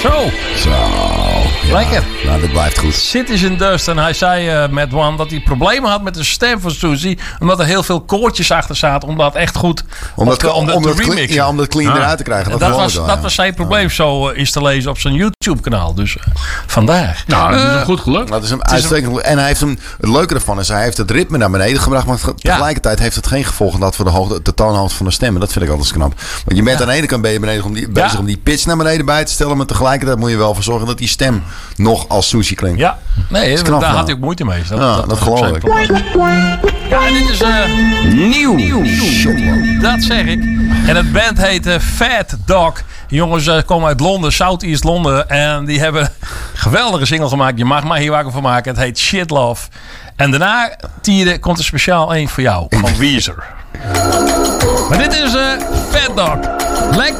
Zo. Ja, Lekker. Nou, dat blijft goed. Citizen Dust. En hij zei met One dat hij problemen had met de stem van Susie. Omdat er heel veel koortjes achter zaten. Om dat echt goed om dat te remixen. Ja, om dat clean eruit te krijgen. Dat was zijn probleem. Zo is te lezen op zijn YouTube-kanaal. Dus vandaar. Nou, dat is hem goed gelukt. Dat is hem uitstekend. En hij heeft hem, het leuke ervan is, hij heeft het ritme naar beneden gebracht. Maar tegelijkertijd heeft het geen gevolgen dat voor de toonhoogte van de stem. En dat vind ik altijd knap. Want je bent aan de ene kant bezig om die pitch naar beneden bij te stellen. Maar tegelijkertijd moet je wel voor zorgen dat die stem nog als Susie klinkt. Ja, nee, daar had hij ook moeite mee. Dat geloof ik. Ja, en dit is nieuw. Dat zeg ik. En het band heet Fat Dog. Die jongens komen uit Londen, South-East Londen. En die hebben een geweldige single gemaakt. Je mag maar hier wakker van maken. Het heet Shit Love. En daarna, Tieren, komt er speciaal één voor jou. Van Weezer. Maar dit is Fat Dog. Lekker.